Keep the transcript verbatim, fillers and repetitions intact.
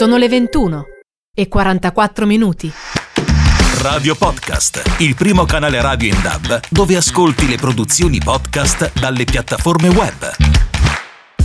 Sono le ventuno e quarantaquattro minuti. Radio Podcast, il primo canale radio in D A B dove ascolti le produzioni podcast dalle piattaforme web.